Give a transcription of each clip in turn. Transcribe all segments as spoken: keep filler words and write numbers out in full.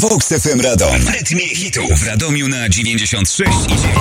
Vox F M Radom. W rytmie hitów. W Radomiu na dziewięćdziesiąt sześć i dziewięć.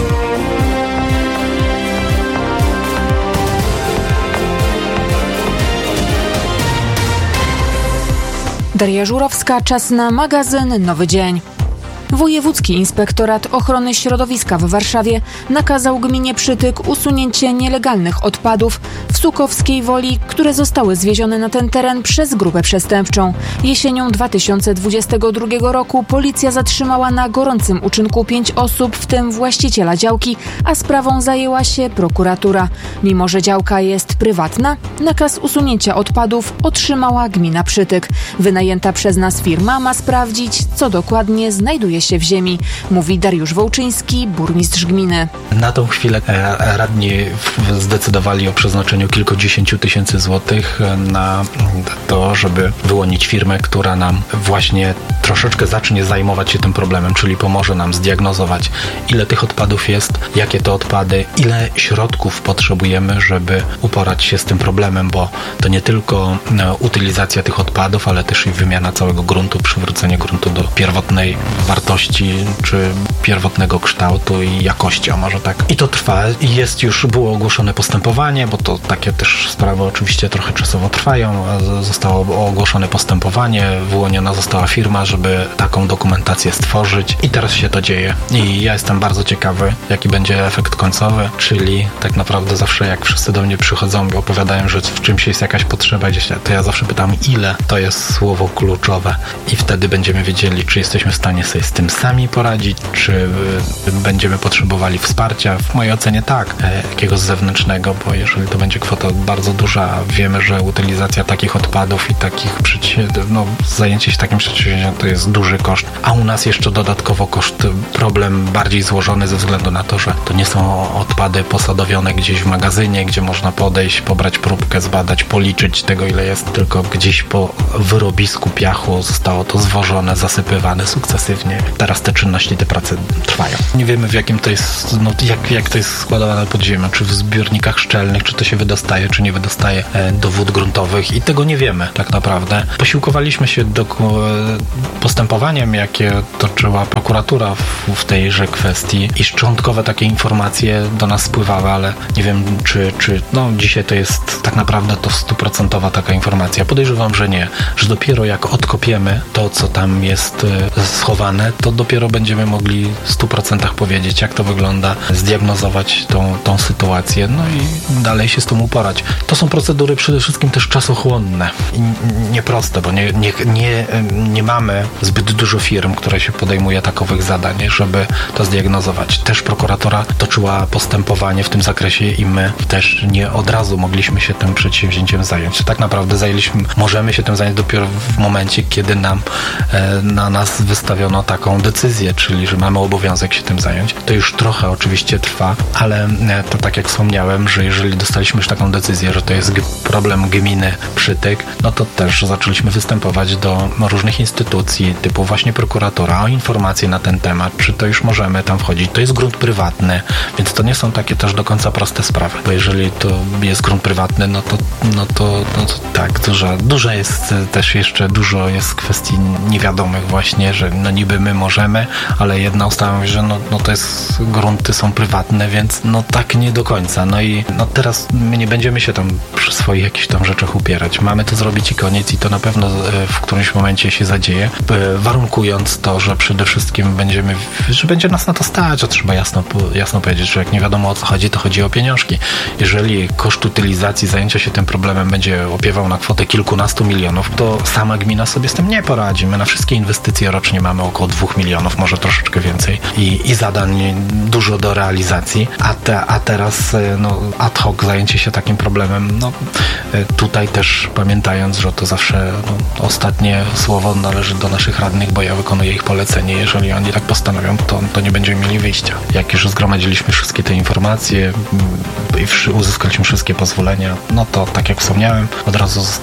Daria Żurowska, czas na magazyn Nowy Dzień. Wojewódzki Inspektorat Ochrony Środowiska w Warszawie nakazał gminie Przytyk usunięcie nielegalnych odpadów w Sukowskiej Woli, które zostały zwiezione na ten teren przez grupę przestępczą. Jesienią dwa tysiące dwudziestego drugiego roku policja zatrzymała na gorącym uczynku pięć osób, w tym właściciela działki, a sprawą zajęła się prokuratura. Mimo że działka jest prywatna, nakaz usunięcia odpadów otrzymała gmina Przytyk. Wynajęta przez nas firma ma sprawdzić, co dokładnie znajduje się w ziemi, mówi Dariusz Wołczyński, burmistrz gminy. Na tą chwilę radni zdecydowali o przeznaczeniu kilkudziesięciu tysięcy złotych na to, żeby wyłonić firmę, która nam właśnie troszeczkę zacznie zajmować się tym problemem, czyli pomoże nam zdiagnozować, ile tych odpadów jest, jakie to odpady, ile środków potrzebujemy, żeby uporać się z tym problemem, bo to nie tylko utylizacja tych odpadów, ale też i wymiana całego gruntu, przywrócenie gruntu do pierwotnej wartości czy pierwotnego kształtu i jakości, a może tak. I to trwa. Jest już, było ogłoszone postępowanie, bo to takie też sprawy oczywiście trochę czasowo trwają. Zostało ogłoszone postępowanie, wyłoniona została firma, żeby taką dokumentację stworzyć i teraz się to dzieje. I ja jestem bardzo ciekawy, jaki będzie efekt końcowy, czyli tak naprawdę zawsze jak wszyscy do mnie przychodzą i opowiadają, że w czymś jest jakaś potrzeba gdzieś, to ja zawsze pytam, ile to jest słowo kluczowe i wtedy będziemy wiedzieli, czy jesteśmy w stanie sobie z tym sami poradzić, czy będziemy potrzebowali wsparcia. W mojej ocenie tak, jakiegoś zewnętrznego, bo jeżeli to będzie kwota bardzo duża, wiemy, że utylizacja takich odpadów i takich no, zajęcie się takim przedsięwzięciem to jest duży koszt, a u nas jeszcze dodatkowo koszt, problem bardziej złożony ze względu na to, że to nie są odpady posadowione gdzieś w magazynie, gdzie można podejść, pobrać próbkę, zbadać, policzyć tego, ile jest, tylko gdzieś po wyrobisku piachu zostało to zwożone, zasypywane sukcesywnie. Teraz te czynności, te prace trwają. Nie wiemy, w jakim to jest, no, jak, jak to jest składowane pod ziemią, czy w zbiornikach szczelnych, czy to się wydostaje, czy nie wydostaje e, do wód gruntowych i tego nie wiemy tak naprawdę. Posiłkowaliśmy się do, e, postępowaniem, jakie toczyła prokuratura w, w tejże kwestii i szczątkowe takie informacje do nas spływały, ale nie wiem, czy, czy no dzisiaj to jest tak naprawdę to stuprocentowa taka informacja. Podejrzewam, że nie, że dopiero jak odkopiemy to, co tam jest e, schowane, to dopiero będziemy mogli w stu procentach powiedzieć, jak to wygląda, zdiagnozować tą, tą sytuację, no i dalej się z tym uporać. To są procedury przede wszystkim też czasochłonne i nieproste, bo nie, nie, nie, nie mamy zbyt dużo firm, które się podejmuje takowych zadań, żeby to zdiagnozować. Też prokuratura toczyła postępowanie w tym zakresie i my też nie od razu mogliśmy się tym przedsięwzięciem zająć. Tak naprawdę zajęliśmy, możemy się tym zająć dopiero w momencie, kiedy nam e, na nas wystawiono taką decyzję, czyli że mamy obowiązek się tym zająć. To już trochę oczywiście trwa, ale to tak jak wspomniałem, że jeżeli dostaliśmy już taką decyzję, że to jest g- problem gminy Przytyk, no to też zaczęliśmy występować do różnych instytucji, typu właśnie prokuratura, o informacje na ten temat, czy to już możemy tam wchodzić. To jest grunt prywatny, więc to nie są takie też do końca proste sprawy, bo jeżeli to jest grunt prywatny, no to, no to, no to tak, dużo, dużo jest też jeszcze, dużo jest kwestii niewiadomych właśnie, że no niby my możemy, ale jedna ustawa mówi, że no, no to jest, grunty są prywatne, więc no tak nie do końca. No i no teraz my nie będziemy się tam przy swoich jakichś tam rzeczach upierać. Mamy to zrobić i koniec i to na pewno w którymś momencie się zadzieje, warunkując to, że przede wszystkim będziemy, że będzie nas na to stać, to trzeba jasno, jasno powiedzieć, że jak nie wiadomo o co chodzi, to chodzi o pieniążki. Jeżeli koszt utylizacji, zajęcia się tym problemem będzie opiewał na kwotę kilkunastu milionów, to sama gmina sobie z tym nie poradzi. My na wszystkie inwestycje rocznie mamy około dwóch milionów, może troszeczkę więcej i, i zadań dużo do realizacji, a, te, a teraz no, ad hoc zajęcie się takim problemem, no tutaj też pamiętając, że to zawsze no, ostatnie słowo należy do naszych radnych, bo ja wykonuję ich polecenie. Jeżeli oni tak postanowią, to, to nie będziemy mieli wyjścia. Jak już zgromadziliśmy wszystkie te informacje i uzyskaliśmy wszystkie pozwolenia, no to tak jak wspomniałem, od razu została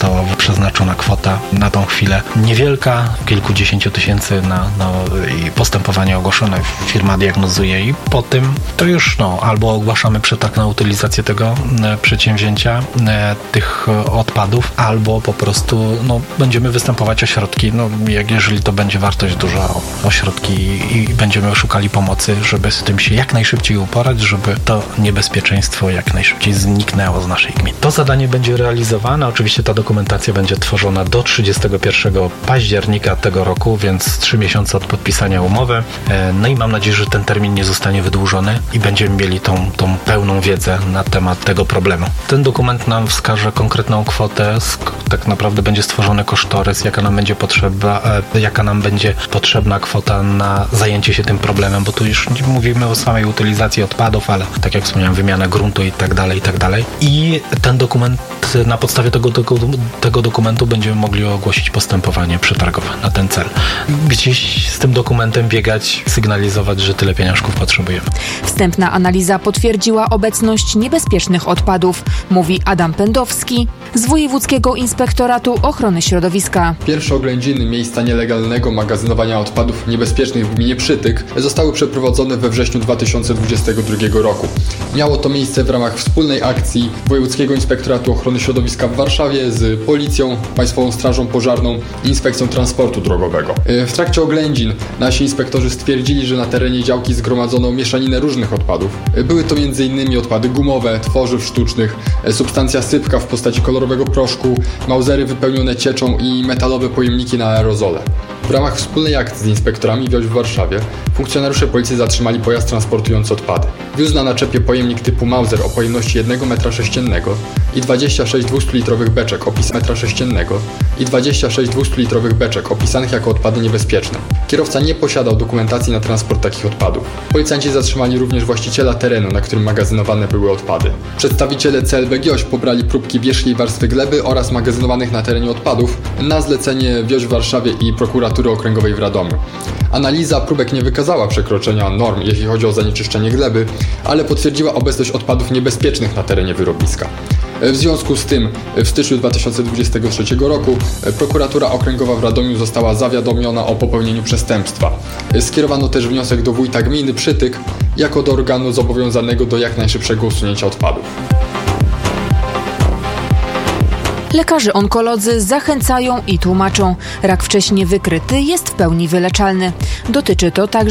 przeznaczona kwota na tą chwilę niewielka, kilkudziesięciu tysięcy na no, i postępowanie ogłoszone, firma diagnozuje i po tym to już no, albo ogłaszamy przetarg na utylizację tego e, przedsięwzięcia, e, tych odpadów, albo po prostu no, będziemy występować o środki, no, jak jeżeli to będzie wartość duża, o, o środki i, i będziemy szukali pomocy, żeby z tym się jak najszybciej uporać, żeby to niebezpieczeństwo jak najszybciej zniknęło z naszej gminy. To zadanie będzie realizowane, oczywiście ta dokumentacja będzie tworzona do trzydziestego pierwszego października tego roku, więc trzy miesiące od podpisania umowy. No i mam nadzieję, że ten termin nie zostanie wydłużony i będziemy mieli tą, tą pełną wiedzę na temat tego problemu. Ten dokument nam wskaże konkretną kwotę, tak naprawdę będzie stworzony kosztorys, jaka nam będzie potrzeba, jaka nam będzie potrzebna kwota na zajęcie się tym problemem, bo tu już mówimy o samej utylizacji odpadów, ale tak jak wspomniałem, wymiana gruntu i tak dalej, i tak dalej. I ten dokument, na podstawie tego, tego, tego dokumentu będziemy mogli ogłosić postępowanie przetargowe na ten cel. Gdzieś z tym dokumentem biegać, sygnalizować, że tyle pieniążków potrzebujemy. Wstępna analiza potwierdziła obecność niebezpiecznych odpadów, mówi Adam Pędowski z Wojewódzkiego Inspektoratu Ochrony Środowiska. Pierwsze oględziny miejsca nielegalnego magazynowania odpadów niebezpiecznych w gminie Przytyk zostały przeprowadzone we wrześniu dwa tysiące dwudziestego drugiego roku. Miało to miejsce w ramach wspólnej akcji Wojewódzkiego Inspektoratu Ochrony Środowiska w Warszawie z Policją, Państwową Strażą Pożarną i Inspekcją Transportu Drogowego. W trakcie oględzin nasi inspektorzy stwierdzili, że na terenie działki zgromadzono mieszaninę różnych odpadów. Były to między innymi odpady gumowe, tworzyw sztucznych, substancja sypka w postaci kolorowego proszku, mauzery wypełnione cieczą i metalowe pojemniki na aerozole. W ramach wspólnej akcji z inspektorami Wioś w Warszawie funkcjonariusze policji zatrzymali pojazd transportujący odpady. Wiózł na naczepie pojemnik typu Mauser o pojemności jednego metra sześciennego i dwadzieścia sześć dwustulitrowych beczek opisanych metra sześciennego i dwadzieścia sześć dwustulitrowych beczek opisanych jako odpady niebezpieczne. Kierowca nie posiadał dokumentacji na transport takich odpadów. Policjanci zatrzymali również właściciela terenu, na którym magazynowane były odpady. Przedstawiciele C L B Wioś pobrali próbki wierzchniej warstwy gleby oraz magazynowanych na terenie odpadów na zlecenie Wioś w Warszawie i Prokuratury Okręgowej w Radomiu. Analiza próbek nie wykazała przekroczenia norm, jeśli chodzi o zanieczyszczenie gleby, ale potwierdziła obecność odpadów niebezpiecznych na terenie wyrobiska. W związku z tym w styczniu dwa tysiące dwudziestego trzeciego roku Prokuratura Okręgowa w Radomiu została zawiadomiona o popełnieniu przestępstwa. Skierowano też wniosek do wójta gminy Przytyk jako do organu zobowiązanego do jak najszybszego usunięcia odpadów. Lekarze onkolodzy zachęcają i tłumaczą. Rak wcześnie wykryty jest w pełni wyleczalny. Dotyczy to także